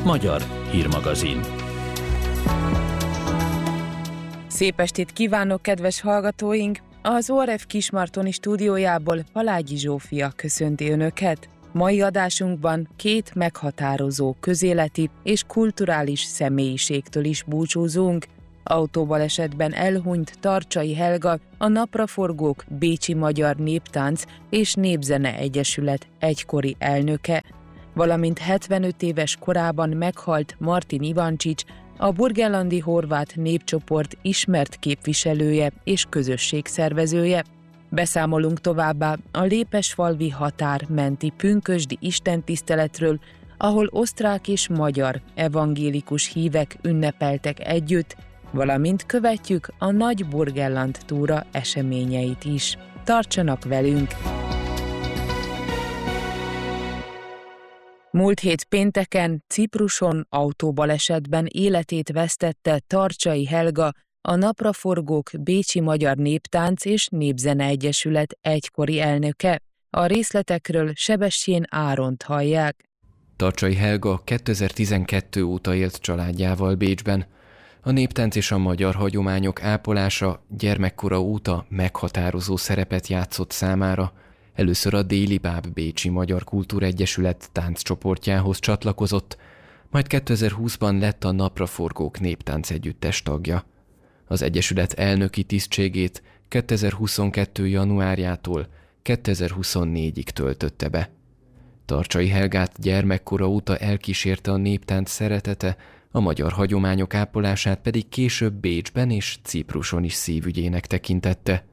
Magyar hírmagazin. Szép estét kívánok, kedves hallgatóink! Az ORF Kismartoni stúdiójából Palágyi Zsófia köszönti Önöket. Mai adásunkban két meghatározó közéleti és kulturális személyiségtől is búcsúzunk. Autóbalesetben elhunyt Tarcsay Helga, a Napraforgók Bécsi Magyar Néptánc és Népzene Egyesület egykori elnöke, valamint 75 éves korában meghalt Martin Ivancsics, a burgenlandi horvát népcsoport ismert képviselője és közösségszervezője. Beszámolunk továbbá a Lépesfalvi határ menti pünkösdi istentiszteletről, ahol osztrák és magyar evangélikus hívek ünnepeltek együtt, valamint követjük a Nagy Burgenland túra eseményeit is. Tartsanak velünk! Múlt hét pénteken Cipruson autóbalesetben életét vesztette Tarcsay Helga, a Napraforgók Bécsi Magyar Néptánc és Népzene Egyesület egykori elnöke. A részletekről Sebestyén Áront hallják. Tarcsay Helga 2012 óta élt családjával Bécsben. A néptánc és a magyar hagyományok ápolása gyermekkora óta meghatározó szerepet játszott számára. Először a Déli Báb Bécsi Magyar Kultúregyesület tánccsoportjához csatlakozott, majd 2020-ban lett a Napraforgók Néptánc Együttes tagja. Az egyesület elnöki tisztségét 2022. januárjától 2024-ig töltötte be. Tarcsay Helgát gyermekkora óta elkísérte a néptánc szeretete, a magyar hagyományok ápolását pedig később Bécsben és Cipruson is szívügyének tekintette.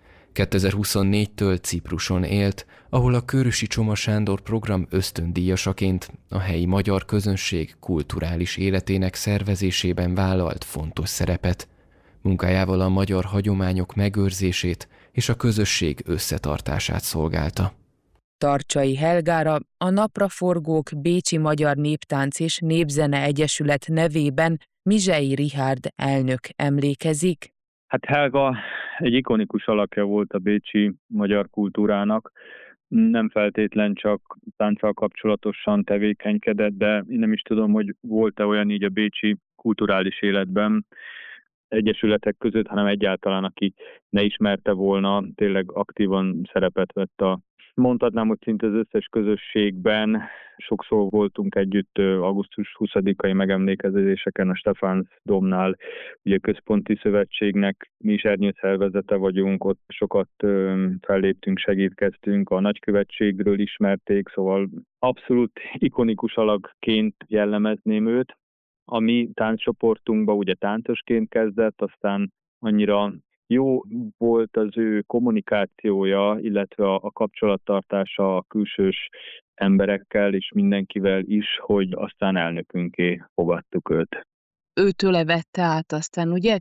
2024-től Cipruson élt, ahol a Körösi Csoma Sándor program ösztöndíjasaként a helyi magyar közönség kulturális életének szervezésében vállalt fontos szerepet. Munkájával a magyar hagyományok megőrzését és a közösség összetartását szolgálta. Tarcsay Helgára a Napraforgók Bécsi Magyar Néptánc és Népzene Egyesület nevében Mizsei Richárd elnök emlékezik. Hát Helga egy ikonikus alakja volt a bécsi magyar kultúrának. Nem feltétlen csak tánccal kapcsolatosan tevékenykedett, de én nem is tudom, hogy volt-e olyan így a bécsi kulturális életben egyesületek között, hanem egyáltalán, aki ne ismerte volna, tényleg aktívan szerepet vett mondhatnám, hogy szinte az összes közösségben. Sokszor voltunk együtt augusztus 20-ai megemlékezéseken a Stepháns-dómnál, ugye központi szövetségnek mi is ernyőszervezete vagyunk, ott sokat felléptünk, segítkeztünk, a nagykövetségről ismerték, szóval abszolút ikonikus alakként jellemezném őt. A mi tánccsoportunkban ugye táncosként kezdett, aztán annyira jó volt az ő kommunikációja, illetve a kapcsolattartása a külsős emberekkel és mindenkivel is, hogy aztán elnökünké fogadtuk őt. Őtőle vette át aztán, ugye,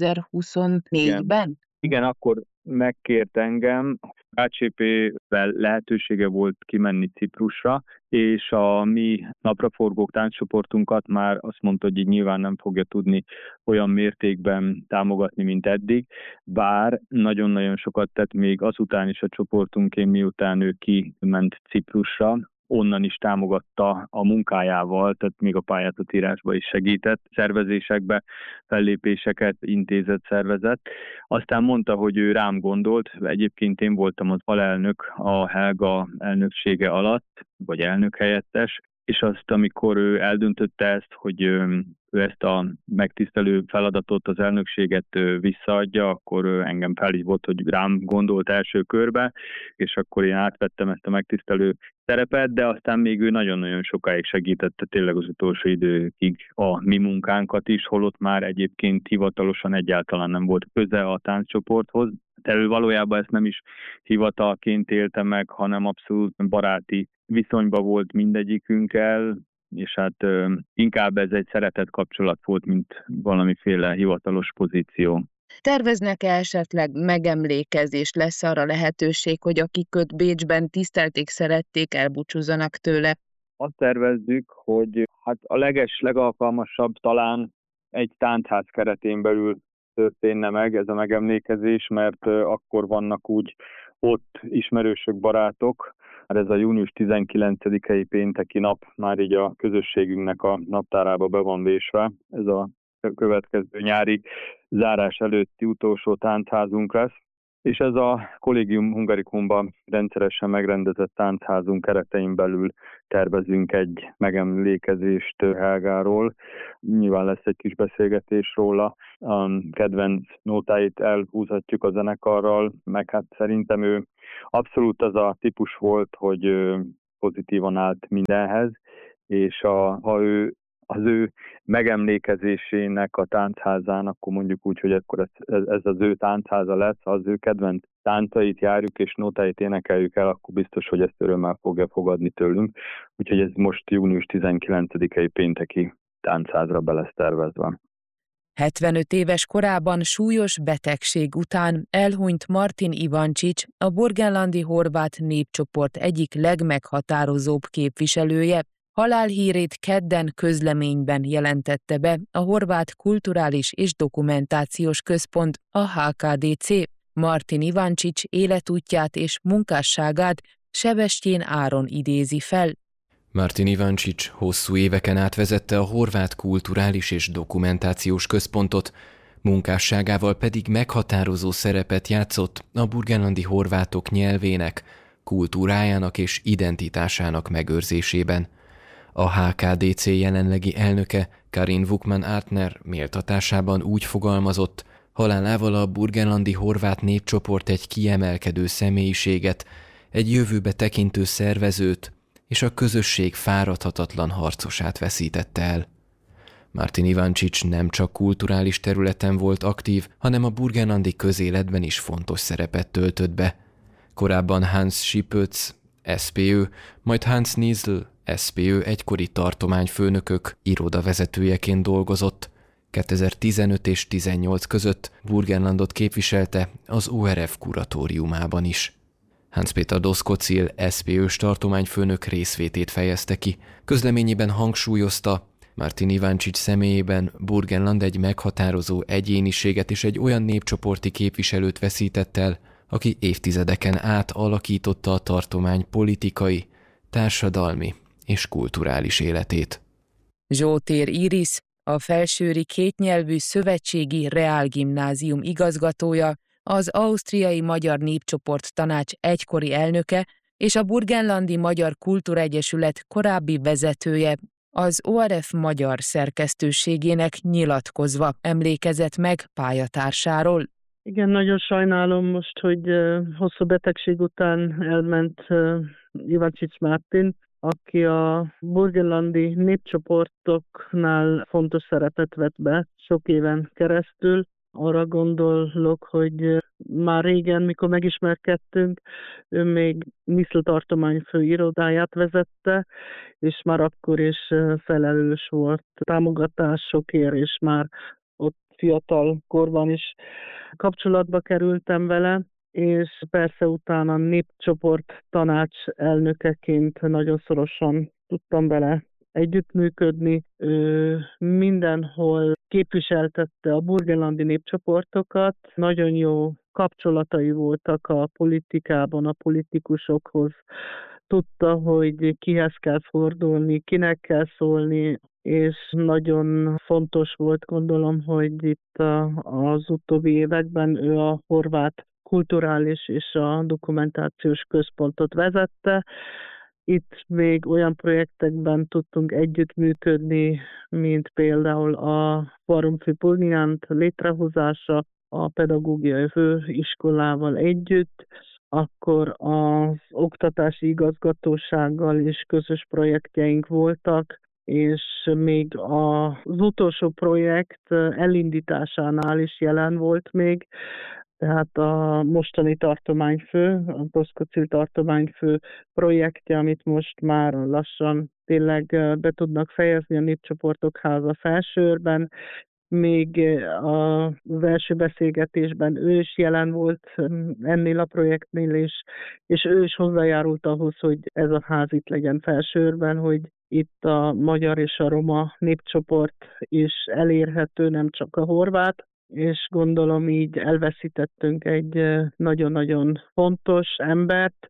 2024-ben? Igen, akkor megkért engem. ACP-vel lehetősége volt kimenni Ciprusra, és a mi Napraforgók tánccsoportunkat már azt mondta, hogy így nyilván nem fogja tudni olyan mértékben támogatni, mint eddig, bár nagyon-nagyon sokat tett még azután is a csoportunként, miután ő kiment Ciprusra, onnan is támogatta a munkájával, tehát még a pályázatírásba is segített, szervezésekbe, fellépéseket intézett, szervezett. Aztán mondta, hogy ő rám gondolt, egyébként én voltam az alelnök a Helga elnöksége alatt, vagy elnökhelyettes, és azt, amikor ő eldöntötte ezt, hogy ő ezt a megtisztelő feladatot, az elnökséget visszaadja, akkor engem felhívott, hogy rám gondolt első körbe, és akkor én átvettem ezt a megtisztelő szerepet, de aztán még ő nagyon-nagyon sokáig segítette tényleg az utolsó időkig a mi munkánkat is, holott már egyébként hivatalosan egyáltalán nem volt köze a tánccsoporthoz. De ő valójában ezt nem is hivatalként élte meg, hanem abszolút baráti viszonyban volt mindegyikünkkel, és hát inkább ez egy szeretett kapcsolat volt, mint valamiféle hivatalos pozíció. Terveznek-e esetleg megemlékezést, lesz arra lehetőség, hogy akik őt Bécsben tisztelték, szerették, elbúcsúzzanak tőle? Azt tervezzük, hogy hát a legalkalmasabb talán egy táncház keretén belül történne meg ez a megemlékezés, mert akkor vannak úgy ott ismerősök, barátok. Már ez a június 19-i pénteki nap már így a közösségünknek a naptárába be van vésve. Ez a következő nyári zárás előtti utolsó táncházunk lesz. És ez a Collegium Hungaricumban rendszeresen megrendezett táncházunk keretein belül tervezünk egy megemlékezést Helgáról. Nyilván lesz egy kis beszélgetés róla. A kedvenc nótáit elhúzhatjuk a zenekarral, meg hát szerintem ő abszolút az a típus volt, hogy pozitívan állt mindenhez, és ha ő az ő megemlékezésének a táncházán, akkor mondjuk úgy, hogy akkor ez az ő táncháza lesz, ha az ő kedvenc táncait járjuk és nótáit énekeljük el, akkor biztos, hogy ezt örömmel fogja fogadni tőlünk. Úgyhogy ez most június 19-i pénteki táncházra be lesz tervezve. 75 éves korában súlyos betegség után elhunyt Martin Ivancsics, a burgenlandi horvát népcsoport egyik legmeghatározóbb képviselője. Halálhírét kedden közleményben jelentette be a Horvát Kulturális és Dokumentációs Központ, a HKDC. Martin Ivancsics életútját és munkásságát Sebestyén Áron idézi fel. Martin Ivancsics hosszú éveken át vezette a Horvát Kulturális és Dokumentációs Központot, munkásságával pedig meghatározó szerepet játszott a burgenlandi horvátok nyelvének, kultúrájának és identitásának megőrzésében. A HKDC jelenlegi elnöke Karin Vukman-Artner méltatásában úgy fogalmazott, halálával a burgenlandi horvát népcsoport egy kiemelkedő személyiséget, egy jövőbe tekintő szervezőt és a közösség fáradhatatlan harcosát veszítette el. Martin Ivancsics nem csak kulturális területen volt aktív, hanem a burgenlandi közéletben is fontos szerepet töltött be. Korábban Hans Schipötz, SPÖ, majd Hans Niesl, SPÖ egykori tartományfőnökök irodavezetőjeként dolgozott. 2015 és 18 között Burgenlandot képviselte az ORF kuratóriumában is. Hans-Peter Doskozil, SPÖ-s tartományfőnök részvétét fejezte ki. Közleményében hangsúlyozta, Martin Ivancsics személyében Burgenland egy meghatározó egyéniséget és egy olyan népcsoporti képviselőt veszített el, aki évtizedeken át alakította a tartomány politikai, társadalmi és kulturális életét. Zsótér Iris, a Felsőri Kétnyelvű Szövetségi Reálgimnázium igazgatója, az Ausztriai Magyar Népcsoport Tanács egykori elnöke és a Burgenlandi Magyar Kultúregyesület korábbi vezetője, az ORF magyar szerkesztőségének nyilatkozva emlékezett meg pályatársáról. Igen, nagyon sajnálom most, hogy hosszú betegség után elment Ivancsics Martin, aki a burgenlandi népcsoportoknál fontos szerepet vett be sok éven keresztül. Arra gondolok, hogy már régen, mikor megismerkedtünk, ő még Niesl tartományfő irodáját vezette, és már akkor is felelős volt támogatásokért, és már ott fiatal korban is kapcsolatba kerültem vele, és persze utána a népcsoport tanács elnökeként nagyon szorosan tudtam vele együttműködni. Ő mindenhol képviseltette a burgenlandi népcsoportokat, nagyon jó kapcsolatai voltak a politikában, a politikusokhoz. Tudta, hogy kihez kell fordulni, kinek kell szólni, és nagyon fontos volt, gondolom, hogy itt az utóbbi években ő a Horvát Kulturális és a Dokumentációs Központot vezette. Itt még olyan projektekben tudtunk együttműködni, mint például a Forum für Burgenland létrehozása a pedagógiai főiskolával együtt, akkor az oktatási igazgatósággal is közös projektjeink voltak, és még az utolsó projekt elindításánál is jelen volt még, tehát a mostani tartományfő, a Doskozil tartományfő projektje, amit most már lassan tényleg be tudnak fejezni a Népcsoportok Háza Felsőrben. Még az első beszélgetésben ő is jelen volt ennél a projektnél, és ő is hozzájárult ahhoz, hogy ez a ház itt legyen Felsőrben, hogy itt a magyar és a roma népcsoport is elérhető, nem csak a horvát. és gondolom így elveszítettünk egy nagyon-nagyon fontos embert,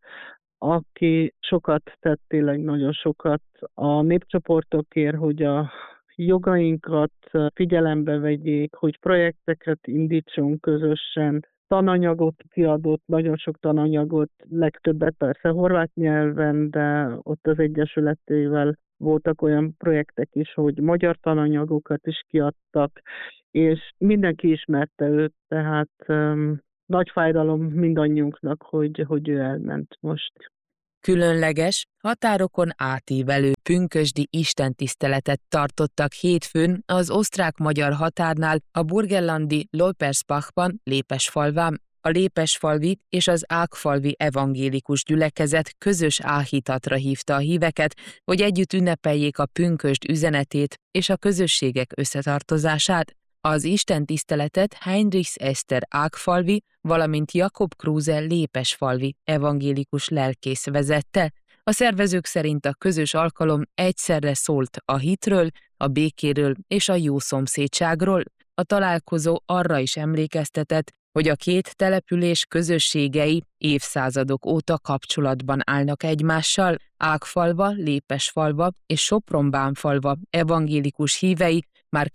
aki sokat tett, tényleg nagyon sokat a népcsoportokért, hogy a jogainkat figyelembe vegyék, hogy projekteket indítsunk közösen, tananyagot kiadott, nagyon sok tananyagot, legtöbbet persze horvát nyelven, de ott az Egyesületével voltak olyan projektek is, hogy magyar tananyagokat is kiadtak, és mindenki ismerte őt, tehát nagy fájdalom mindannyiunknak, hogy ő elment most. Különleges, határokon átívelő pünkösdi istentiszteletet tartottak hétfőn az osztrák-magyar határnál a burgenlandi Leupersbachban, Lépesfalván. A Lépesfalvi és az Ágfalvi evangélikus gyülekezet közös áhítatra hívta a híveket, hogy együtt ünnepeljék a pünkösd üzenetét és a közösségek összetartozását. Az istentiszteletet Heinrichs Eszter Ágfalvi, valamint Jakob Kruse Lépesfalvi evangélikus lelkész vezette. A szervezők szerint a közös alkalom egyszerre szólt a hitről, a békéről és a jó szomszédságról. A találkozó arra is emlékeztetett, hogy a két település közösségei évszázadok óta kapcsolatban állnak egymással. Ágfalva, Lépesfalva és Sopron-Bánfalva evangélikus hívei már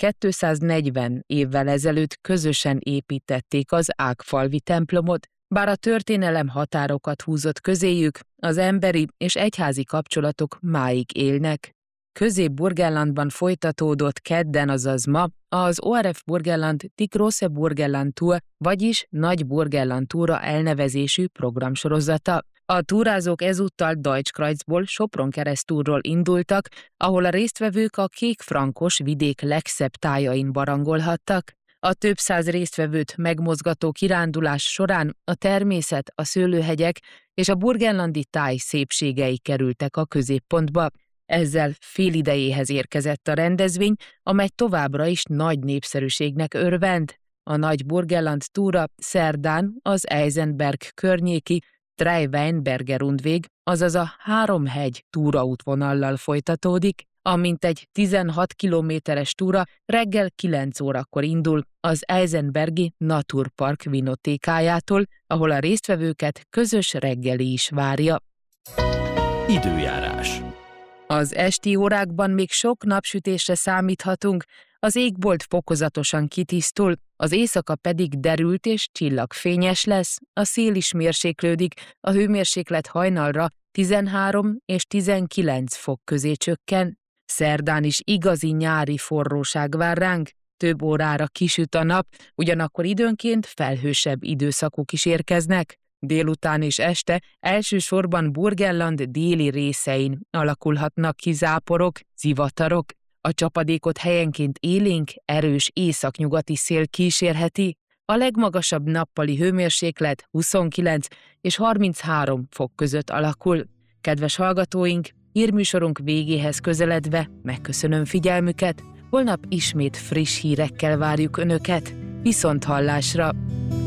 240 évvel ezelőtt közösen építették az Ágfalvi templomot, bár a történelem határokat húzott közéjük, az emberi és egyházi kapcsolatok máig élnek. Közép-Burgenlandban folytatódott kedden, azaz ma, az ORF Burgenland Die Große Burgenland Tour, vagyis Nagy Burgenland Túra elnevezésű programsorozata. A túrázók ezúttal Deutschkreuzból, Sopron keresztúrról indultak, ahol a résztvevők a kék-frankos vidék legszebb tájain barangolhattak. A több száz résztvevőt megmozgató kirándulás során a természet, a szőlőhegyek és a burgenlandi táj szépségei kerültek a középpontba. Ezzel fél idejéhez érkezett a rendezvény, amely továbbra is nagy népszerűségnek örvend. A Nagy Burgenland túra szerdán az Eisenberg környéki Drei-Weinberger-Rundweg, azaz a 3 hegy túraútvonallal folytatódik. A mintegy 16 kilométeres túra reggel 9 órakor indul az Eisenbergi Naturpark vinotékájától, ahol a résztvevőket közös reggeli is várja. Időjárás. Az esti órákban még sok napsütésre számíthatunk, az égbolt fokozatosan kitisztul, az éjszaka pedig derült és csillagfényes lesz, a szél is mérséklődik, a hőmérséklet hajnalra 13 és 19 fok közé csökken. Szerdán is igazi nyári forróság vár ránk, több órára kisüt a nap, ugyanakkor időnként felhősebb időszakok is érkeznek. Délután és este elsősorban Burgenland déli részein alakulhatnak ki záporok, zivatarok. A csapadékot helyenként élénk, erős északnyugati szél kísérheti. A legmagasabb nappali hőmérséklet 29 és 33 fok között alakul. Kedves hallgatóink, hírműsorunk végéhez közeledve megköszönöm figyelmüket. Holnap ismét friss hírekkel várjuk Önöket. Viszonthallásra!